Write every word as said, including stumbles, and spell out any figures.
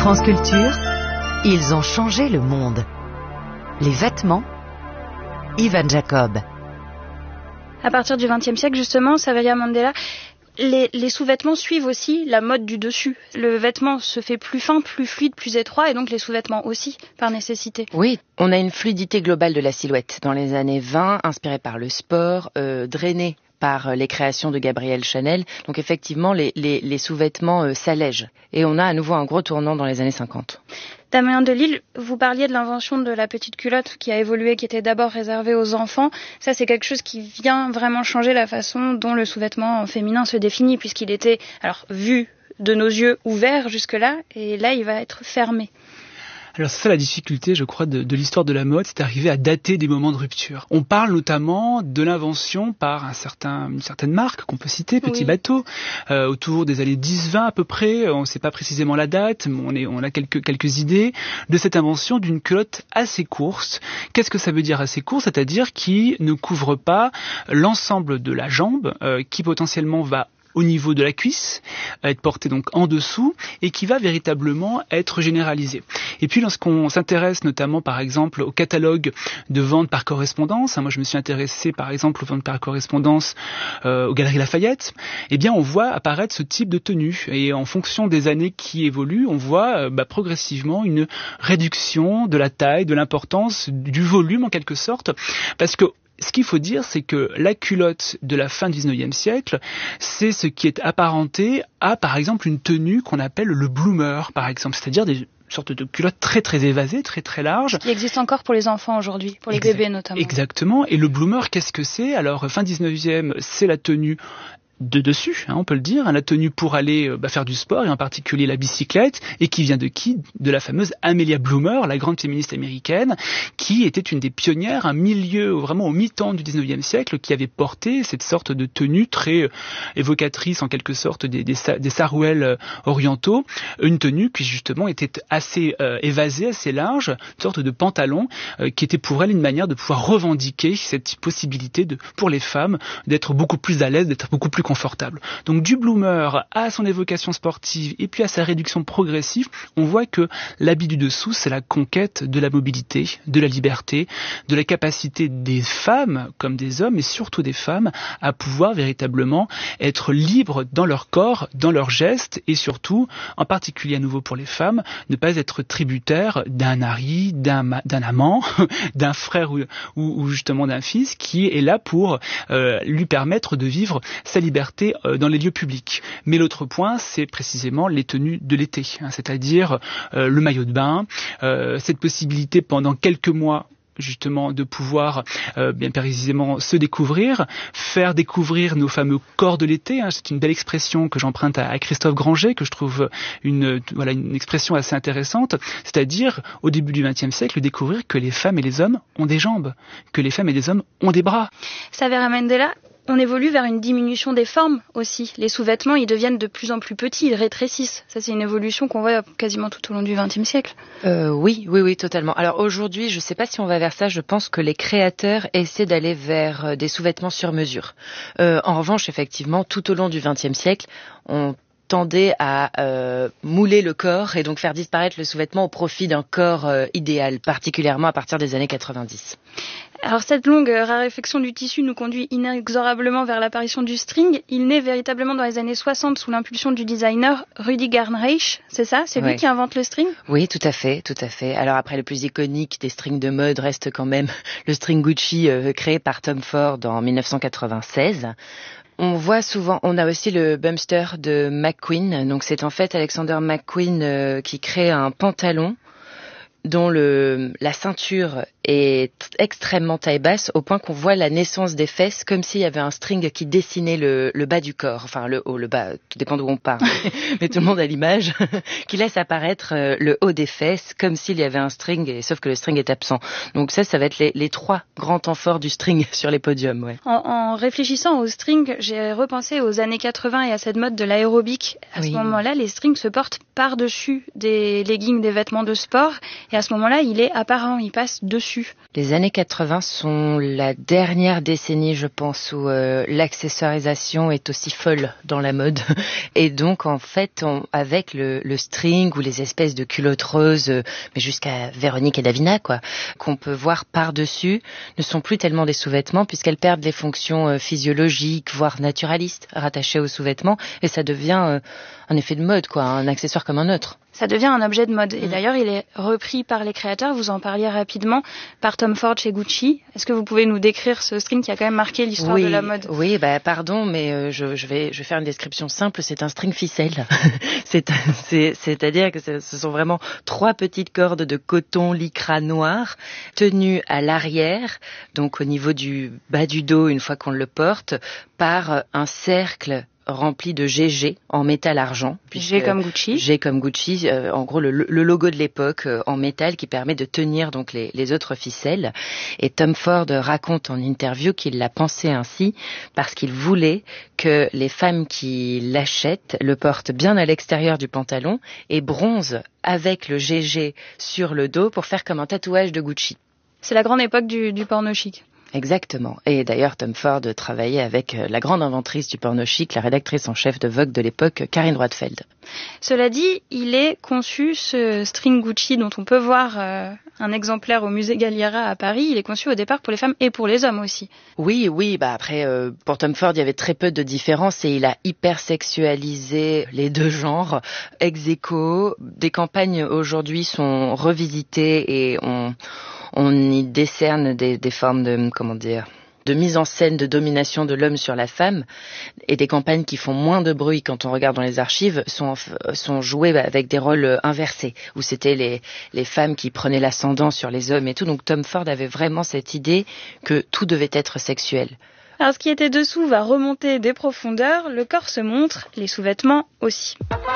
France Culture, ils ont changé le monde. Les vêtements, Ivan Jacob. À partir du vingtième siècle, justement, Saverio Mandela, les, les sous-vêtements suivent aussi la mode du dessus. Le vêtement se fait plus fin, plus fluide, plus étroit, et donc les sous-vêtements aussi, par nécessité. Oui, on a une fluidité globale de la silhouette. Dans les années vingt, inspirée par le sport, euh, drainée par les créations de Gabrielle Chanel. Donc effectivement, les, les, les sous-vêtements euh, s'allègent. Et on a à nouveau un gros tournant dans les années cinquante. Damien Delille, vous parliez de l'invention de la petite culotte qui a évolué, qui était d'abord réservée aux enfants. Ça, c'est quelque chose qui vient vraiment changer la façon dont le sous-vêtement féminin se définit, puisqu'il était alors vu de nos yeux ouverts jusque-là, et là, il va être fermé. Alors c'est ça la difficulté, je crois, de, de l'histoire de la mode, c'est d'arriver à dater des moments de rupture. On parle notamment de l'invention par un certain, une certaine marque qu'on peut citer, Petit oui. Bateau, euh, autour des années dix vingt à peu près. On ne sait pas précisément la date, mais on, est, on a quelques, quelques idées de cette invention d'une culotte assez courte. Qu'est-ce que ça veut dire assez court ? C'est-à-dire qui ne couvre pas l'ensemble de la jambe, euh, qui potentiellement va au niveau de la cuisse, être porté donc en dessous et qui va véritablement être généralisé. Et puis lorsqu'on s'intéresse notamment par exemple au catalogue de vente par correspondance, hein, moi je me suis intéressé par exemple aux ventes par correspondance euh, aux Galeries Lafayette, eh bien on voit apparaître ce type de tenue et en fonction des années qui évoluent, on voit euh, bah, progressivement une réduction de la taille, de l'importance, du volume en quelque sorte, parce que ce qu'il faut dire, c'est que la culotte de la fin du dix-neuvième siècle, c'est ce qui est apparenté à, par exemple, une tenue qu'on appelle le bloomer, par exemple, c'est-à-dire des sortes de culottes très très évasées, très très larges. Qui existe encore pour les enfants aujourd'hui, pour les exact, bébés notamment. Exactement. Et le bloomer, qu'est-ce que c'est ? Alors, fin dix-neuvième, c'est la tenue de dessus, hein, on peut le dire, hein, la tenue pour aller euh, bah, faire du sport, et en particulier la bicyclette, et qui vient de qui ? De la fameuse Amelia Bloomer, la grande féministe américaine, qui était une des pionnières, un milieu vraiment au mi-temps du dix-neuvième siècle, qui avait porté cette sorte de tenue très euh, évocatrice en quelque sorte des, des, des sarouels euh, orientaux, une tenue qui justement était assez euh, évasée, assez large, une sorte de pantalon, euh, qui était pour elle une manière de pouvoir revendiquer cette possibilité de, pour les femmes d'être beaucoup plus à l'aise, d'être beaucoup plus confortable. Donc du bloomer à son évocation sportive et puis à sa réduction progressive, on voit que l'habit du dessous, c'est la conquête de la mobilité, de la liberté, de la capacité des femmes comme des hommes, et surtout des femmes, à pouvoir véritablement être libres dans leur corps, dans leurs gestes, et surtout, en particulier à nouveau pour les femmes, ne pas être tributaires d'un mari, d'un, d'un amant, d'un frère ou, ou, ou justement d'un fils qui est là pour euh, lui permettre de vivre sa liberté dans les lieux publics. Mais l'autre point, c'est précisément les tenues de l'été, hein, c'est-à-dire euh, le maillot de bain, euh, cette possibilité pendant quelques mois justement de pouvoir euh, bien précisément se découvrir, faire découvrir nos fameux corps de l'été, hein. C'est une belle expression que j'emprunte à, à Christophe Granger, que je trouve une, voilà, une expression assez intéressante, c'est-à-dire au début du vingtième siècle, découvrir que les femmes et les hommes ont des jambes, que les femmes et les hommes ont des bras. Saverio Mandela, on évolue vers une diminution des formes aussi. Les sous-vêtements, ils deviennent de plus en plus petits, ils rétrécissent. Ça, c'est une évolution qu'on voit quasiment tout au long du vingtième siècle. Euh, oui, oui, oui, totalement. Alors aujourd'hui, je ne sais pas si on va vers ça. Je pense que les créateurs essaient d'aller vers des sous-vêtements sur mesure. Euh, en revanche, effectivement, tout au long du vingtième siècle, on tendait à euh, mouler le corps et donc faire disparaître le sous-vêtement au profit d'un corps euh, idéal, particulièrement à partir des années quatre-vingt-dix. Alors cette longue raréfaction du tissu nous conduit inexorablement vers l'apparition du string. Il naît véritablement dans les années soixante sous l'impulsion du designer Rudi Garnreich, c'est ça ? C'est ouais. lui qui invente le string ? Oui, tout à fait, tout à fait. Alors après, le plus iconique des strings de mode reste quand même le string Gucci euh, créé par Tom Ford en dix-neuf cent quatre-vingt-seize. On voit souvent, on a aussi le bumster de McQueen. Donc c'est en fait Alexander McQueen euh, qui crée un pantalon dont le, la ceinture est extrêmement taille basse au point qu'on voit la naissance des fesses comme s'il y avait un string qui dessinait le, le bas du corps, enfin le haut, le bas, tout dépend d'où on part, mais tout le monde a l'image, qui laisse apparaître le haut des fesses comme s'il y avait un string, et, sauf que le string est absent. Donc ça, ça va être les, les trois grands temps forts du string sur les podiums. Ouais. En, en réfléchissant au string, j'ai repensé aux années quatre-vingts et à cette mode de l'aérobic. À oui. ce moment-là, les strings se portent par-dessus des leggings, des vêtements de sport, et à ce moment-là, il est apparent, il passe dessus. Les années quatre-vingts sont la dernière décennie, je pense, où euh, l'accessoirisation est aussi folle dans la mode. Et donc, en fait, on, avec le, le string ou les espèces de culottes roses, euh, mais jusqu'à Véronique et Davina, quoi, qu'on peut voir par-dessus, ne sont plus tellement des sous-vêtements puisqu'elles perdent les fonctions euh, physiologiques, voire naturalistes, rattachées aux sous-vêtements, et ça devient euh, un effet de mode, quoi, un accessoire comme un autre. Ça devient un objet de mode. Et d'ailleurs, il est repris par les créateurs, vous en parliez rapidement, par Tom Ford chez Gucci. Est-ce que vous pouvez nous décrire ce string qui a quand même marqué l'histoire oui, de la mode? Oui, bah pardon, mais euh, je, je, vais, je vais faire une description simple. C'est un string ficelle. c'est, c'est, c'est-à-dire que ce sont vraiment trois petites cordes de coton lycra noir tenues à l'arrière, donc au niveau du bas du dos une fois qu'on le porte, par un cercle rempli de G G en métal argent. G comme Gucci. G comme Gucci, euh, en gros le, le logo de l'époque euh, en métal qui permet de tenir donc les, les autres ficelles. Et Tom Ford raconte en interview qu'il l'a pensé ainsi parce qu'il voulait que les femmes qui l'achètent le portent bien à l'extérieur du pantalon et bronzent avec le G G sur le dos pour faire comme un tatouage de Gucci. C'est la grande époque du, du porno chic. Exactement. Et d'ailleurs, Tom Ford travaillait avec la grande inventrice du porno chic, la rédactrice en chef de Vogue de l'époque, Karine Roitfeld. Cela dit, il est conçu, ce string Gucci dont on peut voir euh, un exemplaire au musée Galliera à Paris, il est conçu au départ pour les femmes et pour les hommes aussi. Oui, oui, bah après, euh, pour Tom Ford, il y avait très peu de différence et il a hyper sexualisé les deux genres ex aequo. Des campagnes aujourd'hui sont revisitées et on... on y décerne des, des formes de, comment dire, de mise en scène de domination de l'homme sur la femme, et des campagnes qui font moins de bruit quand on regarde dans les archives sont, sont jouées avec des rôles inversés, où c'était les, les femmes qui prenaient l'ascendant sur les hommes et tout. Donc Tom Ford avait vraiment cette idée que tout devait être sexuel. Alors ce qui était dessous va remonter des profondeurs, le corps se montre, les sous-vêtements aussi.